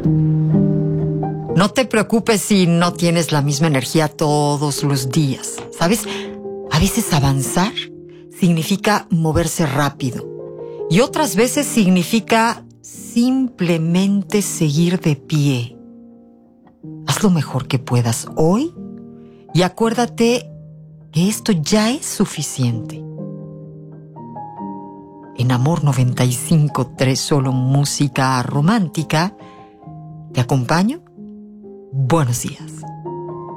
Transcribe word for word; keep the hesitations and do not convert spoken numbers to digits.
No te preocupes si no tienes la misma energía todos los días. ¿Sabes? A veces avanzar significa moverse rápido y otras veces significa simplemente seguir de pie. Haz lo mejor que puedas hoy y acuérdate que esto ya es suficiente. En Amor noventa y cinco punto tres, solo música romántica. ¿Te acompaño? Buenos días.